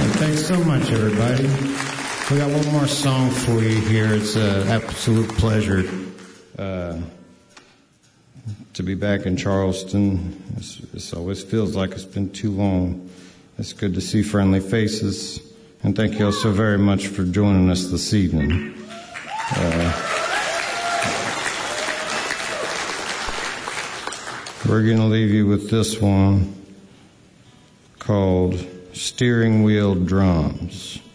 Thanks so much, everybody. We got one more song for you here. It's an absolute pleasure to be back in Charleston. This always feels like it's been too long. It's good to see friendly faces, and thank you all so very much for joining us this evening. We're going to leave you with this one called Steering Wheel Drums.